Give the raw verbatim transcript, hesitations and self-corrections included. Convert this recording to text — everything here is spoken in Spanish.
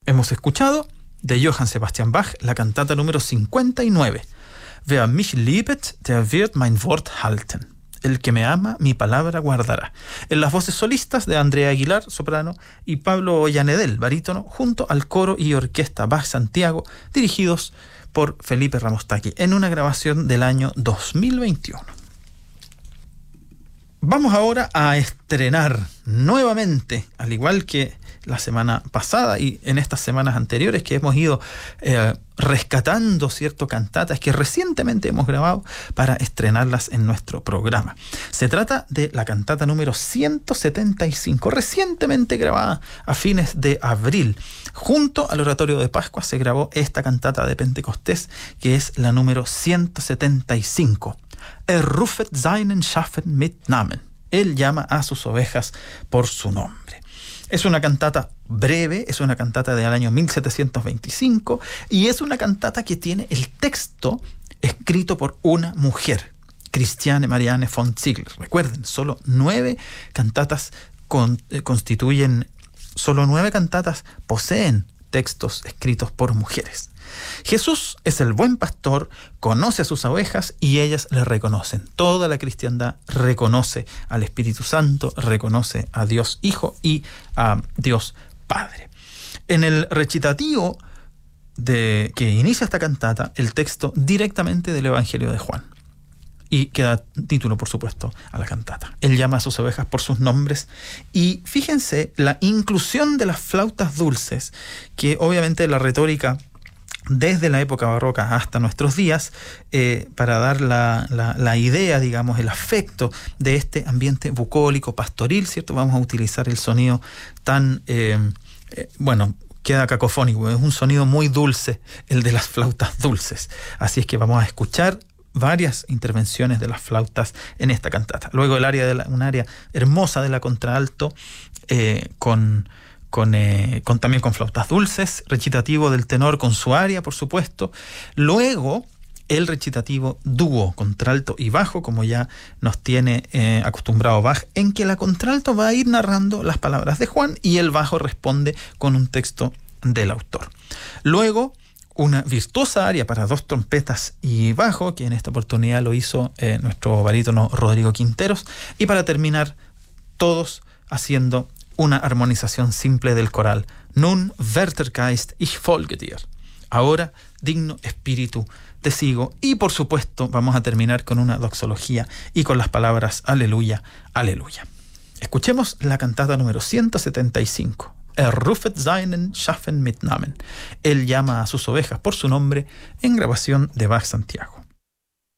Hemos escuchado de Johann Sebastian Bach la cantata número cincuenta y nueve. Wer mich liebet, der wird mein Wort halten. El que me ama, mi palabra guardará. En las voces solistas de Andrea Aguilar, soprano, y Pablo Ollanedel, barítono, junto al coro y orquesta Bach Santiago, dirigidos por Felipe Ramostaki, en una grabación del año dos mil veintiuno. Vamos ahora a estrenar nuevamente, al igual que la semana pasada y en estas semanas anteriores, que hemos ido eh, rescatando ciertas cantatas que recientemente hemos grabado para estrenarlas en nuestro programa. Se trata de la cantata número ciento setenta y cinco, recientemente grabada a fines de abril. Junto al Oratorio de Pascua se grabó esta cantata de Pentecostés, que es la número ciento setenta y cinco. Er rufet seinen Schafen mit Namen. Él llama a sus ovejas por su nombre. Es una cantata breve, es una cantata del año mil setecientos veinticinco y es una cantata que tiene el texto escrito por una mujer, Christiane Marianne von Ziegler. Recuerden, solo nueve cantatas con, eh, constituyen, solo nueve cantatas poseen textos escritos por mujeres. Jesús es el buen pastor, conoce a sus ovejas y ellas le reconocen. Toda la cristiandad reconoce al Espíritu Santo, reconoce a Dios Hijo y a Dios Padre. En el recitativo de, que inicia esta cantata, el texto directamente del Evangelio de Juan. Y que da título, por supuesto, a la cantata. Él llama a sus ovejas por sus nombres. Y fíjense la inclusión de las flautas dulces, que obviamente la retórica desde la época barroca hasta nuestros días, eh, para dar la, la, la idea, digamos, el afecto de este ambiente bucólico, pastoril, ¿cierto? Vamos a utilizar el sonido tan, eh, eh, bueno, queda cacofónico, es un sonido muy dulce, el de las flautas dulces. Así es que vamos a escuchar varias intervenciones de las flautas en esta cantata. Luego el área de la, un área hermosa de la contralto, eh, con... Con, eh, con, también con flautas dulces, recitativo del tenor con su aria, por supuesto. Luego, el recitativo dúo, contralto y bajo, como ya nos tiene eh, acostumbrado Bach, en que la contralto va a ir narrando las palabras de Juan y el bajo responde con un texto del autor. Luego, una virtuosa aria para dos trompetas y bajo, que en esta oportunidad lo hizo eh, nuestro barítono Rodrigo Quinteros. Y para terminar, todos haciendo una armonización simple del coral. Nun, werter Geist, ich folge dir. Ahora, digno espíritu, te sigo. Y por supuesto, vamos a terminar con una doxología y con las palabras aleluya, aleluya. Escuchemos la cantata número ciento setenta y cinco. Er rufet seinen Schafen mit Namen. Él llama a sus ovejas por su nombre, en grabación de Bach Santiago.